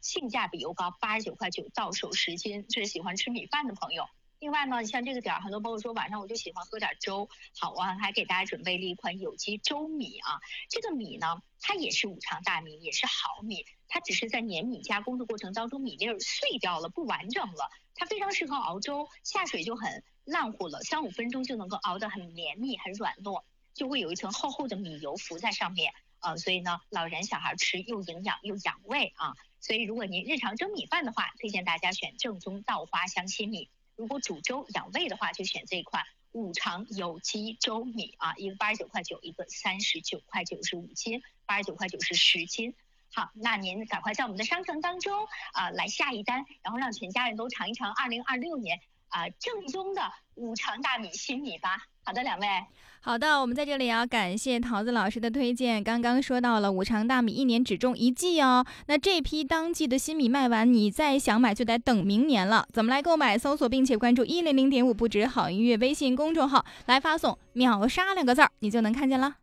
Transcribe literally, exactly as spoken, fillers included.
性价比又高，八十九块九到手十斤，这是喜欢吃米饭的朋友。另外呢，你像这个点儿，很多朋友说晚上我就喜欢喝点粥，好啊，还给大家准备了一款有机粥米啊。这个米呢，它也是五常大米，也是好米，它只是在碾米加工的过程当中，米粒儿碎掉了，不完整了。它非常适合熬粥，下水就很烂糊了，三五分钟就能够熬得很绵密、很软糯，就会有一层厚厚的米油浮在上面。呃，所以呢，老人小孩吃又营养又养胃啊。所以如果您日常蒸米饭的话，推荐大家选正宗稻花香新米。如果煮粥养胃的话，就选这款五常有机粥米啊，一个八十九块九，一个三十九块九是五斤，八十九块九是十斤。好，那您赶快在我们的商城当中啊、呃、来下一单，然后让全家人都尝一尝二零二六年啊、呃、正宗的五常大米新米吧。好的，两位。 好的，我们在这里要感谢桃子老师的推荐。刚刚说到了五常大米一年只种一季哦，那这批当季的新米卖完，你再想买就得等明年了。怎么来购买？搜索并且关注一零零点五不止好音乐微信公众号，来发送秒杀两个字儿，你就能看见了。